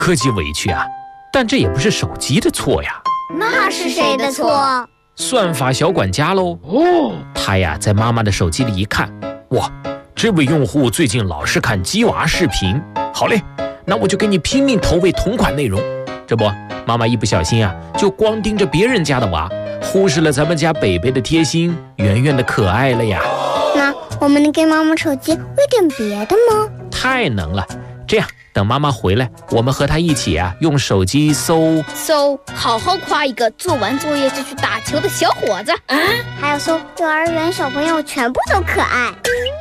可几委屈啊！但这也不是手机的错呀。 那是谁的错？ 算法小管家喽。他呀在妈妈的手机里一看，哇，这位用户最近老是看鸡娃视频。好嘞，那我就给你拼命投喂同款内容。这不，妈妈一不小心啊，就光盯着别人家的娃，忽视了咱们家北北的贴心、圆圆的可爱了呀。 那我们能给妈妈手机喂点别的吗？ 太能了！这样，等妈妈回来，我们和她一起啊，用手机搜， 好好夸一个做完作业就去打球的小伙子。 还有搜幼儿园小朋友全部都可爱。